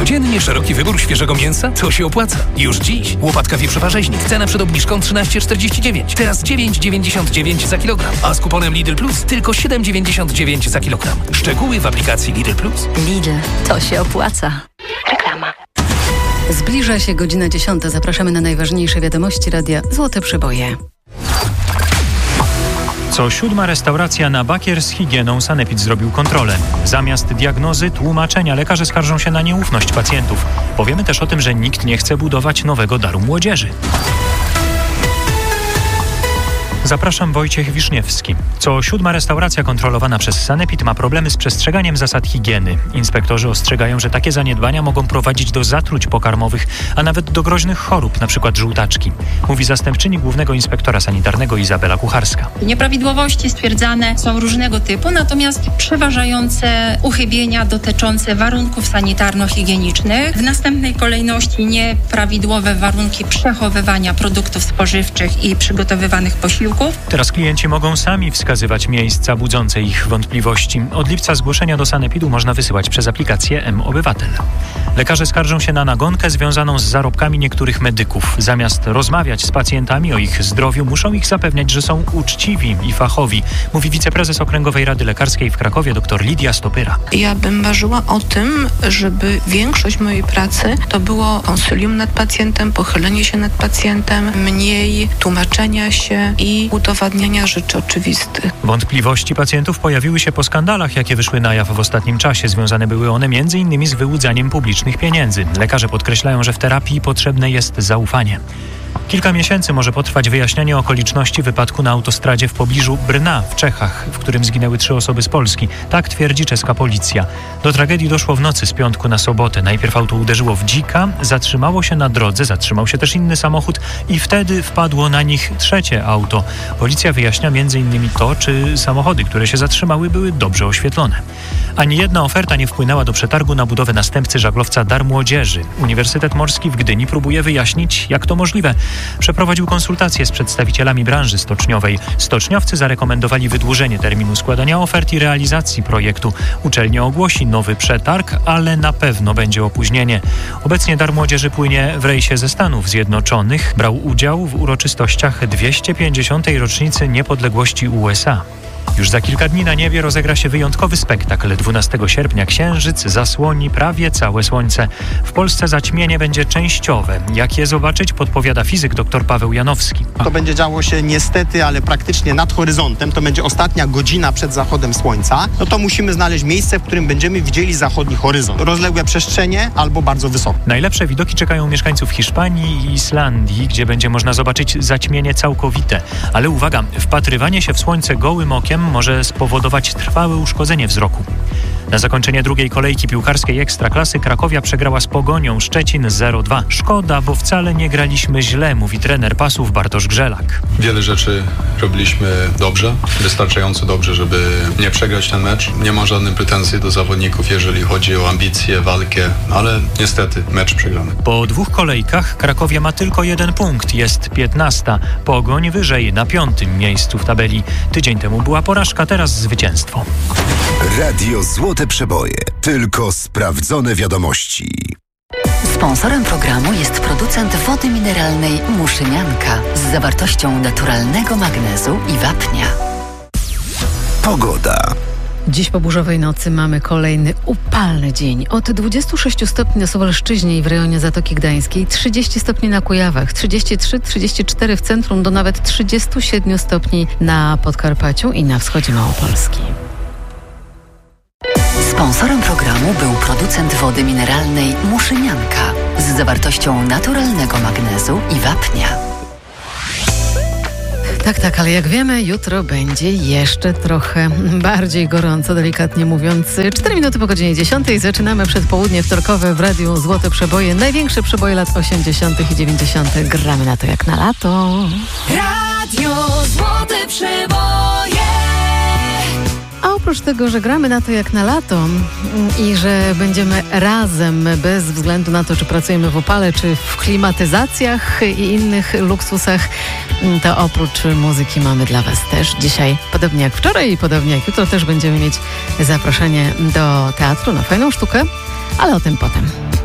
Codziennie szeroki wybór świeżego mięsa? To się opłaca. Już dziś łopatka wieprzowa rzeźnik. Cena przed obniżką 13,49. Teraz 9,99 za kilogram. A z kuponem Lidl Plus tylko 7,99 za kilogram. Szczegóły w aplikacji Lidl Plus. Lidl, to się opłaca. Reklama. Zbliża się godzina 10. Zapraszamy na najważniejsze wiadomości radia Złote Przeboje. Co 7. restauracja na Bakier z higieną Sanepid zrobił kontrolę. Zamiast diagnozy, tłumaczenia lekarze skarżą się na nieufność pacjentów. Powiemy też o tym, że nikt nie chce budować nowego daru młodzieży. Zapraszam, Wojciech Wiszniewski. Co 7. restauracja kontrolowana przez Sanepid ma problemy z przestrzeganiem zasad higieny. Inspektorzy ostrzegają, że takie zaniedbania mogą prowadzić do zatruć pokarmowych, a nawet do groźnych chorób, np. żółtaczki. Mówi zastępczyni głównego inspektora sanitarnego Izabela Kucharska. Nieprawidłowości stwierdzane są różnego typu, natomiast przeważające uchybienia dotyczące warunków sanitarno-higienicznych. W następnej kolejności nieprawidłowe warunki przechowywania produktów spożywczych i przygotowywanych posiłków. Teraz klienci mogą sami wskazywać miejsca budzące ich wątpliwości. Od lipca zgłoszenia do Sanepidu można wysyłać przez aplikację M-Obywatel. Lekarze skarżą się na nagonkę związaną z zarobkami niektórych medyków. Zamiast rozmawiać z pacjentami o ich zdrowiu, muszą ich zapewniać, że są uczciwi i fachowi, mówi wiceprezes Okręgowej Rady Lekarskiej w Krakowie dr Lidia Stopyra. Ja bym marzyła o tym, żeby większość mojej pracy to było konsylium nad pacjentem, pochylenie się nad pacjentem, mniej tłumaczenia się i udowadniania rzeczy oczywistych. Wątpliwości pacjentów pojawiły się po skandalach, jakie wyszły na jaw w ostatnim czasie. Związane były one m.in. z wyłudzaniem publicznych pieniędzy. Lekarze podkreślają, że w terapii potrzebne jest zaufanie. Kilka miesięcy może potrwać wyjaśnianie okoliczności wypadku na autostradzie w pobliżu Brna w Czechach, w którym zginęły 3 osoby z Polski. Tak twierdzi czeska policja. Do tragedii doszło w nocy z piątku na sobotę. Najpierw auto uderzyło w dzika, zatrzymało się na drodze, zatrzymał się też inny samochód i wtedy wpadło na nich trzecie auto. Policja wyjaśnia m.in. to, czy samochody, które się zatrzymały, były dobrze oświetlone. Ani jedna oferta nie wpłynęła do przetargu na budowę następcy żaglowca Dar Młodzieży. Uniwersytet Morski w Gdyni próbuje wyjaśnić, jak to możliwe. Przeprowadził konsultacje z przedstawicielami branży stoczniowej. Stoczniowcy zarekomendowali wydłużenie terminu składania ofert i realizacji projektu. Uczelnia ogłosi nowy przetarg, ale na pewno będzie opóźnienie. Obecnie Dar Młodzieży płynie w rejsie ze Stanów Zjednoczonych. Brał udział w uroczystościach 250. rocznicy niepodległości USA. Już za kilka dni na niebie rozegra się wyjątkowy spektakl. 12 sierpnia księżyc zasłoni prawie całe słońce. W Polsce zaćmienie będzie częściowe. Jak je zobaczyć, podpowiada fizyk dr Paweł Janowski. To będzie działo się niestety, ale praktycznie nad horyzontem. To będzie ostatnia godzina przed zachodem słońca. No to musimy znaleźć miejsce, w którym będziemy widzieli zachodni horyzont. Rozległe przestrzenie albo bardzo wysoko. Najlepsze widoki czekają mieszkańców Hiszpanii i Islandii, gdzie będzie można zobaczyć zaćmienie całkowite. Ale uwaga, wpatrywanie się w słońce gołym okiem może spowodować trwałe uszkodzenie wzroku. Na zakończenie drugiej kolejki piłkarskiej Ekstraklasy Krakowia przegrała z Pogonią Szczecin 0-2. Szkoda, bo wcale nie graliśmy źle, mówi trener Pasów Bartosz Grzelak. Wiele rzeczy robiliśmy dobrze, wystarczająco dobrze, żeby nie przegrać ten mecz. Nie mam żadnych pretensji do zawodników, jeżeli chodzi o ambicje, walkę, ale niestety mecz przegrany. Po 2 kolejkach Krakowia ma tylko 1 punkt, jest 15. Pogoń wyżej na 5. miejscu w tabeli. Tydzień temu była porażka, teraz zwycięstwo. Radio Złote Przeboje. Tylko sprawdzone wiadomości. Sponsorem programu jest producent wody mineralnej Muszynianka z zawartością naturalnego magnezu i wapnia. Pogoda. Dziś po burzowej nocy mamy kolejny upalny dzień. Od 26 stopni na Suwalszczyźnie i w rejonie Zatoki Gdańskiej, 30 stopni na Kujawach, 33-34 w centrum do nawet 37 stopni na Podkarpaciu i na wschodzie Małopolski. Sponsorem programu był producent wody mineralnej Muszynianka z zawartością naturalnego magnezu i wapnia. Tak, ale jak wiemy, jutro będzie jeszcze trochę bardziej gorąco, delikatnie mówiąc. 4 minuty po godzinie 10 zaczynamy przedpołudnie wtorkowe w Radiu Złote Przeboje. Największe przeboje lat 80. i 90. Gramy na to jak na lato. Radio Złote Przeboje. A oprócz tego, że gramy na to jak na lato i że będziemy razem bez względu na to, czy pracujemy w opale, czy w klimatyzacjach i innych luksusach, to oprócz muzyki mamy dla Was też dzisiaj, podobnie jak wczoraj i podobnie jak jutro, też będziemy mieć zaproszenie do teatru na fajną sztukę, ale o tym potem.